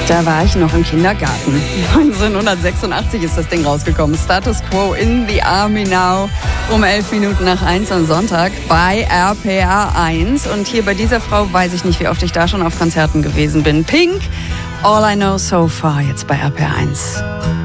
Da war ich noch im Kindergarten. 1986 ist das Ding rausgekommen. Status Quo in the Army Now. Um 1:11 am Sonntag bei RPR 1. Und hier bei dieser Frau weiß ich nicht, wie oft ich da schon auf Konzerten gewesen bin. Pink, All I Know So Far, jetzt bei RPR 1.